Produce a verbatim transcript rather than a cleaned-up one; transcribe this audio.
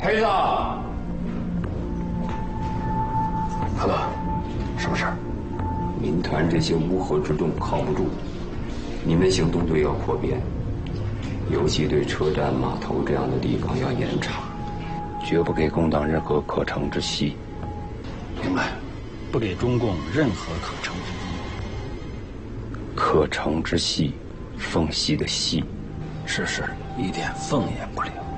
黑子，大哥，什么事儿？ 民团这些乌合之众靠不住，你们行动队要扩编，尤其对车站、码头这样的地方要严查，绝不给共党任何可乘之隙。 明白。 不给中共任何可乘之机。 可乘之隙，缝隙的隙。 是是，一点缝也不留。